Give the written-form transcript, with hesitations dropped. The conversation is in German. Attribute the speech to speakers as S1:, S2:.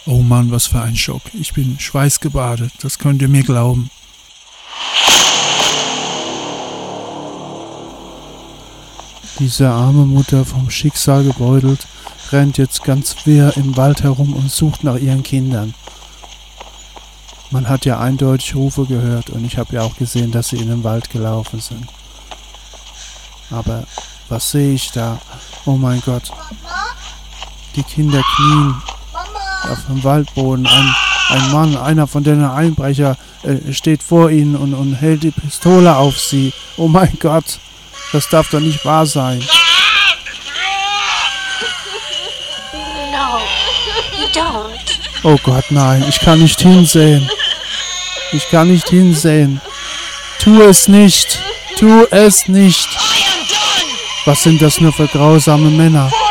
S1: Oh Mann, was für ein Schock. Ich bin schweißgebadet, das könnt ihr mir glauben. Diese arme Mutter, vom Schicksal gebeutelt, rennt jetzt ganz wirr im Wald herum und sucht nach ihren Kindern. Man hat ja eindeutig Rufe gehört und ich habe ja auch gesehen, dass sie in den Wald gelaufen sind. Aber was sehe ich da? Oh mein Gott. Die Kinder knien auf dem Waldboden. Ein Mann, einer von den Einbrecher, steht vor ihnen und hält die Pistole auf sie. Oh mein Gott, das darf doch nicht wahr sein.
S2: No, you don't.
S1: Oh Gott, nein, ich kann nicht hinsehen. Ich kann nicht hinsehen. Tu es nicht. Tu es nicht. Was sind das nur für grausame Männer?